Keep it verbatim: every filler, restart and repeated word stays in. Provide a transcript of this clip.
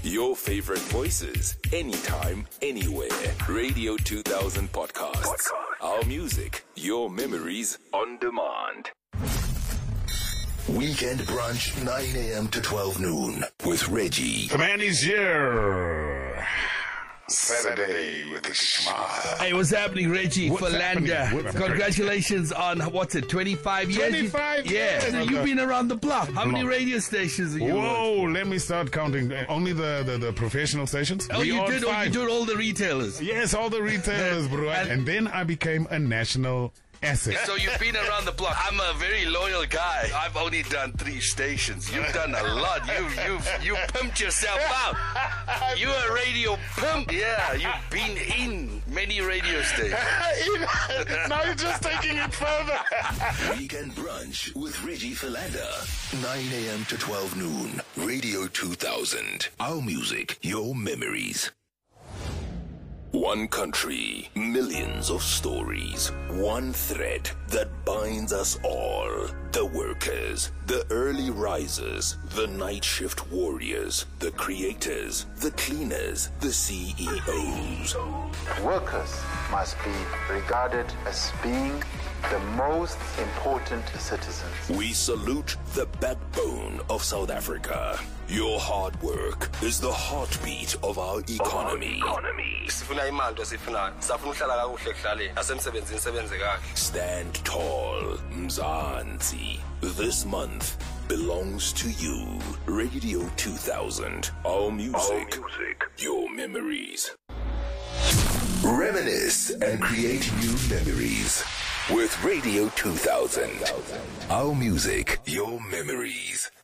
Your favorite voices, anytime, anywhere. Radio two thousand podcasts. Podcast. Our music, your memories on demand. Weekend brunch, nine a.m. to twelve noon with Reggie. The man is here. Saturday with a smile. Hey, what's happening, Reggie? Philander. Congratulations on, what's it, twenty-five years? twenty-five yeah, years. Yeah, you've been around the block. How many radio stations are you Whoa, on? let me start counting. Only the, the, the professional stations. Oh, we you did, oh, you did all the retailers. Yes, all the retailers, bro. And- And then I became a national asset. So you've been around the block. I'm a very loyal guy. I've only done three stations. You've done a lot. You you you pimped yourself out. You're a radio pimp. Yeah, you've been in many radio stations. Now you're just taking it further. Weekend brunch with Reggie Philander. nine a.m. to twelve noon. Radio two thousand. Our music, your memories. One country, millions of stories, one thread that binds us all. The workers, the early risers, the night shift warriors, the creators, the cleaners, the C E Os. Workers must be regarded as being the most important citizens. We salute the backbone of South Africa. Your hard work is the heartbeat of our economy. Stand tall, Mzansi. This month belongs to you. Radio two thousand. Our music, our music, your memories. Reminisce and create new memories with Radio two thousand. Our music, your memories.